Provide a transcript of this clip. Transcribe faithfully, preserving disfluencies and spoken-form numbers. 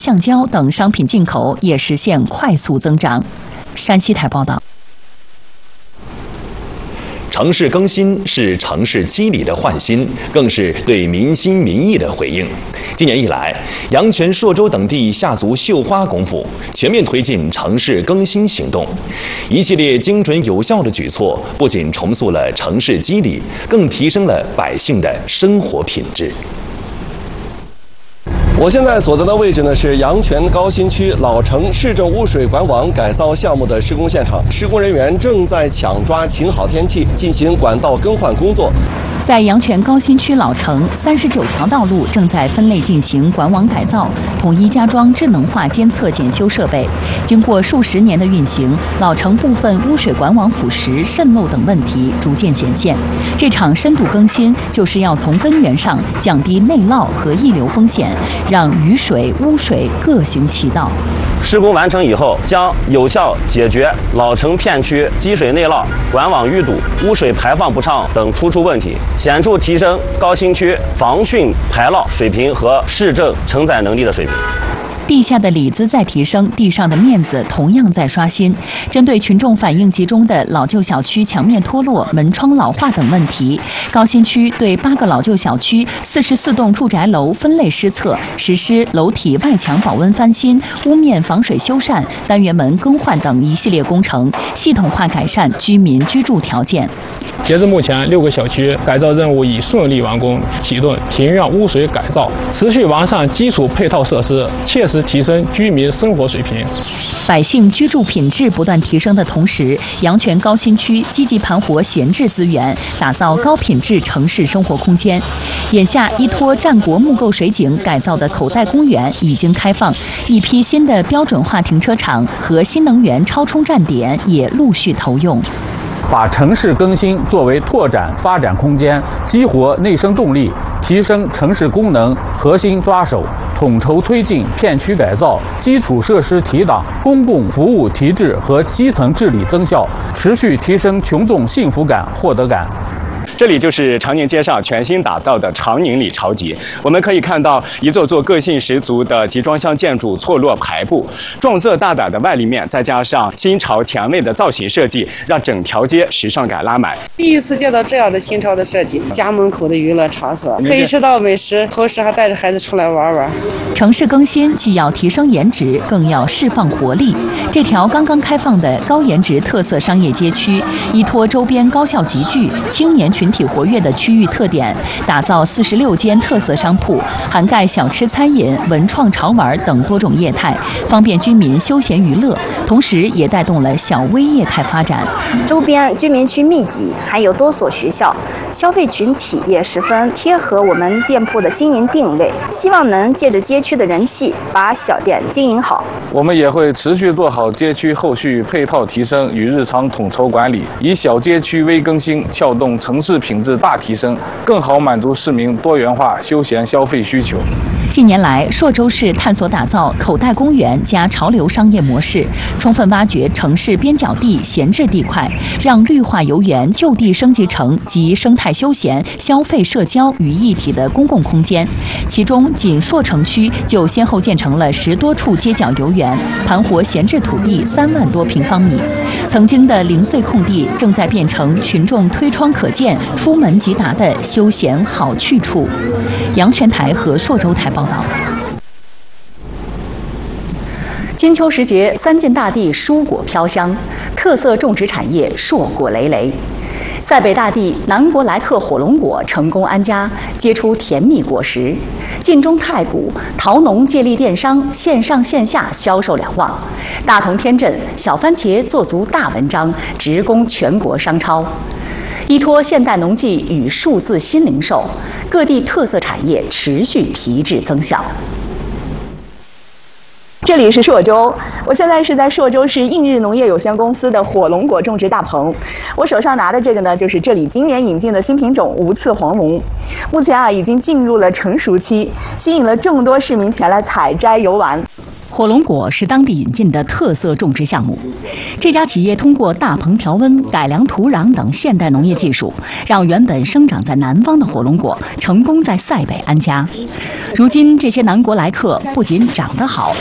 橡胶等商品进口也实现快速增长。山西台报道。 城市更新是城市机理的焕新，更是对民心民意的回应。今年以来，阳泉、朔州等地下足绣花功夫，全面推进城市更新行动。一系列精准有效的举措，不仅重塑了城市机理，更提升了百姓的生活品质。 我现在所在的位置呢是阳泉高新区老城市政污水管网改造项目的施工现场，施工人员正在抢抓晴好天气进行管道更换工作。 在阳泉高新区老城，三十九条道路正在分类进行管网改造，统一加装智能化监测检修设备。经过数十年的运行，老城部分污水管网腐蚀、渗漏等问题逐渐显现。这场深度更新就是要从根源上降低内涝和溢流风险，让雨水、污水各行其道。 施工完成以后，将有效解决老城片区积水内涝、管网淤堵、污水排放不畅等突出问题，显著提升高新区防汛排涝水平和市政承载能力的水平。 地下的里子在提升，地上的面子同样在刷新。针对群众反映集中的老旧小区墙面脱落、门窗老化等问题，高新区对八个老旧小区、四十四栋住宅楼分类施测，实施楼体外墙保温翻新、屋面防水修缮、单元门更换等一系列工程，系统化改善居民居住条件。 截至目前，六个小区改造任务已顺利完工启动，庭院污水改造，持续完善基础配套设施，切实提升居民生活水平。 百姓居住品质不断提升的同时，阳泉高新区积极盘活闲置资源，打造高品质城市生活空间。眼下，依托战国木构水井改造的口袋公园已经开放，一批新的标准化停车场和新能源超充站点也陆续投用。 把城市更新作为拓展发展空间，激活内生动力，提升城市功能核心抓手，统筹推进片区改造、基础设施提档、公共服务提质和基层治理增效，持续提升群众幸福感、获得感。 这里就是长宁街上全新打造的长宁里超级，我们可以看到一座座个性十足的集装箱建筑错落排布，撞色大胆的外立面，再加上新潮前卫的造型设计，让整条街时尚感拉满。 第一次见到这样的新潮的设计，家门口的娱乐场所，可以吃到美食，同时还带着孩子出来玩玩。 城市更新既要提升颜值，更要释放活力。这条刚刚开放的高颜值特色商业街区，依托周边高校集聚、青年群体活跃的区域特点，打造四十六间特色商铺，涵盖小吃、餐饮、文创、潮玩等多种业态，方便居民休闲娱乐，同时也带动了小微业态发展。 周边居民区密集，还有多所学校，消费群体也十分贴合我们店铺的经营定位，希望能借着街区的人气，把小店经营好。 我们也会持续做好街区后续配套提升与日常统筹管理，以小街区微更新，撬动城市品质大提升，更好满足市民多元化休闲消费需求。 近年来，朔州市探索打造口袋公园加潮流商业模式，充分挖掘城市边角地闲置地块，让绿化游园就地升级成集生态休闲、消费社交于一体的公共空间。其中，仅朔城区就先后建成了十多处街角游园，盘活闲置土地三万多平方米。曾经的零碎空地，正在变成群众推窗可见、出门即达的休闲好去处。阳泉台和朔州台报道。 金秋时节，三晋大地蔬果飘香，特色种植产业硕果累累。塞北大地南国来客火龙果成功安家，结出甜蜜果实。晋中太谷桃农借力电商，线上线下销售两旺。大同天镇小番茄做足大文章，直攻全国商超。依托现代农技与数字新零售，各地特色产业持续提质增效。 这里是朔州，我现在是在朔州市映日农业有限公司的火龙果种植大棚。我手上拿的这个呢，就是这里今年引进的新品种无刺黄龙。目前啊，已经进入了成熟期，吸引了众多市民前来采摘游玩。 火龙果是当地引进的特色种植项目。这家企业通过大棚调温、改良土壤等现代农业技术，让原本生长在南方的火龙果成功在塞北安家。如今，这些南国来客不仅长得好，